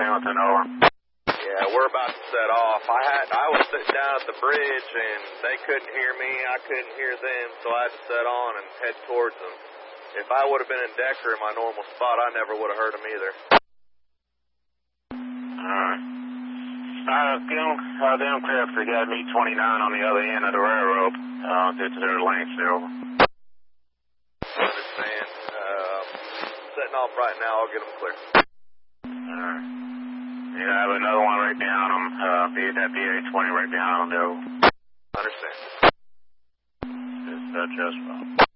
Hamilton, over. Yeah, we're about to set off. I was sitting down at the bridge, and they couldn't hear me. I couldn't hear them, so I had to set on and head towards them. If I would have been in Decker in my normal spot, I never would have heard them either. Alright. Them craft, they got me 29 on the other end of the railroad. Due to their length, they're over. I understand. Setting off right now, I'll get them clear. Alright. You have another one right behind them, that BA-20 right behind them, though. Understand. It's just well.